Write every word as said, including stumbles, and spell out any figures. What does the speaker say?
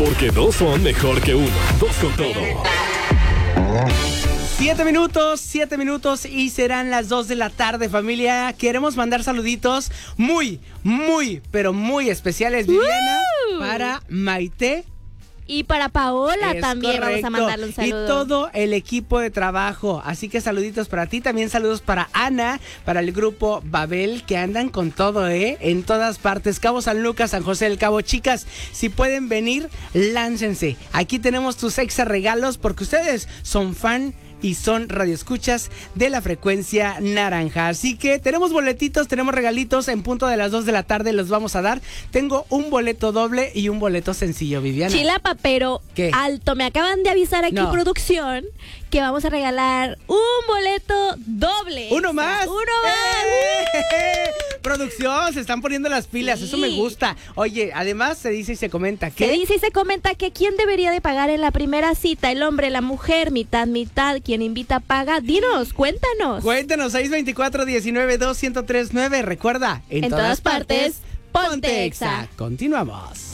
Porque dos son mejor que uno. Dos con todo. Siete minutos, siete minutos y serán las dos de la tarde, familia. Queremos mandar saluditos muy, muy, pero muy especiales, Viviana, ¡Uh! para Maite. Y para Paola Es también correcto. vamos a mandarle un saludo. Y todo el equipo de trabajo. Así que saluditos para ti. También saludos para Ana, para el grupo Babel, que andan con todo, ¿eh? En todas partes. Cabo San Lucas, San José del Cabo. Chicas, si pueden venir, láncense. Aquí tenemos tus exa regalos porque ustedes son fan y son radioescuchas de la frecuencia naranja. Así que tenemos boletitos, tenemos regalitos. En punto de las dos de la tarde los vamos a dar. Tengo un boleto doble y un boleto sencillo, Viviana. Chilapa, pero ¿Qué? alto, me acaban de avisar aquí, No. producción, que vamos a regalar un boleto doble. ¡Uno más! ¡Uno más! ¡Eh! Producción, se están poniendo las pilas, Sí. eso me gusta. Oye, además se dice y se comenta que... Se dice y se comenta que quién debería de pagar en la primera cita, el hombre, la mujer, mitad, mitad, quien invita paga. Dinos, cuéntanos. Cuéntanos, seis dos cuatro, uno nueve dos, uno cero tres nueve. Recuerda, en, En todas partes, ponte Exa. Continuamos.